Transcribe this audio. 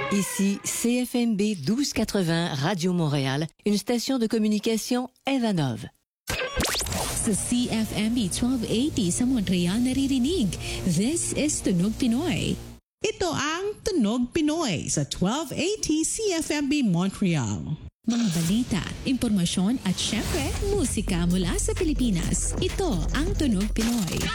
Ici CFMB 1280 Radio Montréal, une station de communication Evanov. Sa CFMB 1280 sa Montreal naririnig. This is Tunog Pinoy. Ito ang Tunog Pinoy sa 1280 CFMB Montreal. Mga balita, impormasyon at syempre, musika mula sa Pilipinas. Ito ang Tunog Pinoy.